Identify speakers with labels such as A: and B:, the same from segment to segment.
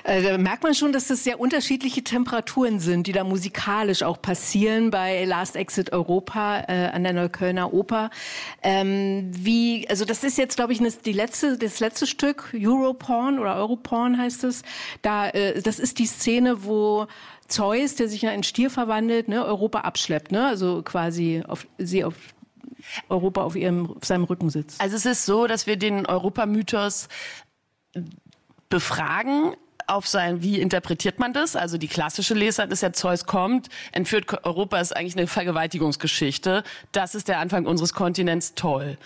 A: Da merkt man schon, dass das sehr unterschiedliche Temperaturen sind, die da musikalisch auch passieren bei Last Exit Europa an der Neuköllner Oper. Also das ist jetzt, glaube ich, das letzte Stück, Europorn oder Europorn heißt es. Das ist die Szene, wo Zeus, der sich in einen Stier verwandelt, ne, Europa abschleppt, ne? Also quasi auf Europa auf seinem Rücken sitzt.
B: Also es ist so, dass wir den Europamythos befragen wie interpretiert man das? Also die klassische Lesart ist ja, Zeus kommt, entführt Europa, ist eigentlich eine Vergewaltigungsgeschichte. Das ist der Anfang unseres Kontinents, toll.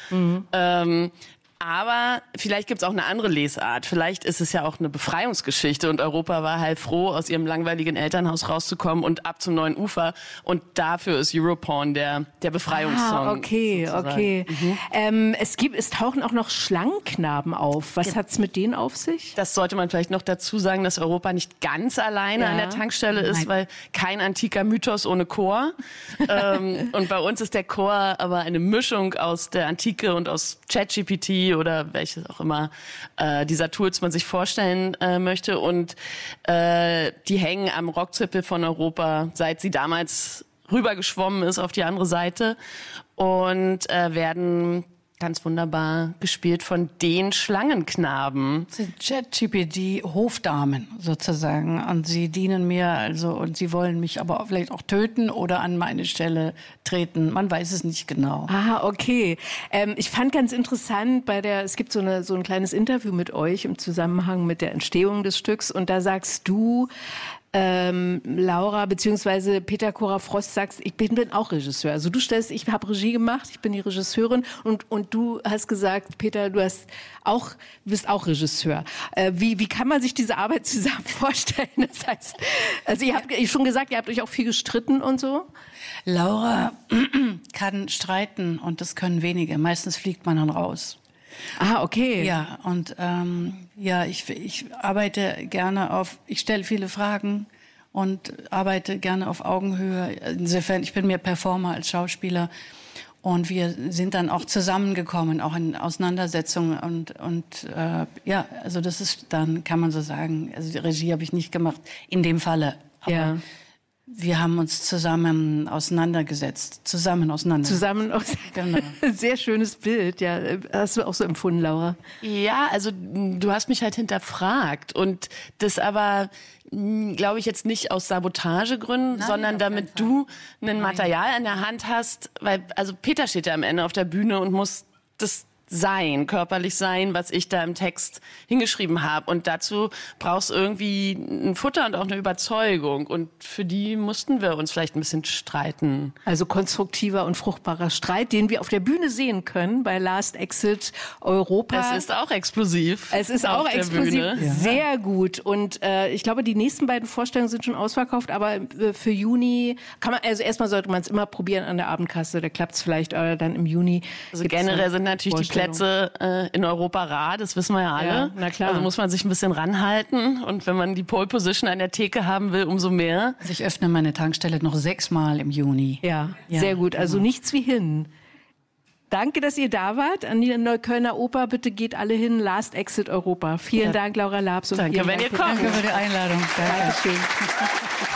B: Aber vielleicht gibt's auch eine andere Lesart. Vielleicht ist es ja auch eine Befreiungsgeschichte und Europa war halt froh, aus ihrem langweiligen Elternhaus rauszukommen und ab zum neuen Ufer. Und dafür ist Europorn der Befreiungssong.
A: Okay. Es tauchen auch noch Schlangenknaben auf. Was hat's mit denen auf sich?
B: Das sollte man vielleicht noch dazu sagen, dass Europa nicht ganz alleine an der Tankstelle ist, weil kein antiker Mythos ohne Chor. Und bei uns ist der Chor aber eine Mischung aus der Antike und aus ChatGPT oder welches auch immer dieser Tools man sich vorstellen möchte. Und die hängen am Rockzipfel von Europa, seit sie damals rübergeschwommen ist auf die andere Seite und werden ganz wunderbar gespielt von den Schlangenknaben.
C: Das sind ChatGPT-Hofdamen sozusagen. Und sie dienen mir und sie wollen mich aber vielleicht auch töten oder an meine Stelle treten. Man weiß es nicht genau.
A: Okay. Ich fand ganz interessant, es gibt so ein kleines Interview mit euch im Zusammenhang mit der Entstehung des Stücks und da sagst du, Laura beziehungsweise Peter Cora-Frost sagst, ich bin auch Regisseur. Also ich habe Regie gemacht, ich bin die Regisseurin und du hast gesagt, Peter, du bist auch Regisseur. Wie kann man sich diese Arbeit zusammen vorstellen? Das heißt, also ihr habt schon gesagt, ihr habt euch auch viel gestritten und so.
C: Laura kann streiten und das können wenige. Meistens fliegt man dann raus.
A: Okay.
C: Ja, und ich arbeite gerne ich stelle viele Fragen und arbeite gerne auf Augenhöhe. Insofern, ich bin mehr Performer als Schauspieler. Und wir sind dann auch zusammengekommen, auch in Auseinandersetzungen also das ist dann, kann man so sagen, also die Regie habe ich nicht gemacht, in dem Falle. Aber wir haben uns zusammen auseinandergesetzt. Genau.
A: Sehr schönes Bild, ja. Hast du auch so empfunden, Laura?
B: Ja, also du hast mich halt hinterfragt und das aber, glaube ich, jetzt nicht aus Sabotagegründen, sondern damit du ein Material an der Hand hast, weil, also Peter steht ja am Ende auf der Bühne und muss das körperlich sein, was ich da im Text hingeschrieben habe. Und dazu brauchst du irgendwie ein Futter und auch eine Überzeugung. Und für die mussten wir uns vielleicht ein bisschen streiten.
A: Also konstruktiver und fruchtbarer Streit, den wir auf der Bühne sehen können bei Last Exit Europa.
B: Es ist auch explosiv.
A: Es ist auch explosiv. Ja. Sehr gut. Und ich glaube, die nächsten beiden Vorstellungen sind schon ausverkauft. Aber für Juni erstmal sollte man es immer probieren an der Abendkasse. Da klappt es vielleicht dann im Juni.
B: Also generell sind natürlich die Plätze in Europa rar, das wissen wir ja alle.
A: Ja, na klar.
B: Also muss man sich ein bisschen ranhalten und wenn man die Pole Position an der Theke haben will, umso mehr.
C: Also ich öffne meine Tankstelle noch 6-mal im Juni.
A: Ja, sehr gut. Also nichts wie hin. Danke, dass ihr da wart. An die Neuköllner Oper, bitte geht alle hin. Last Exit Europa. Vielen Dank, Laura Labs.
B: Danke, wenn ihr kommt.
C: Danke für die Einladung.
A: Dankeschön.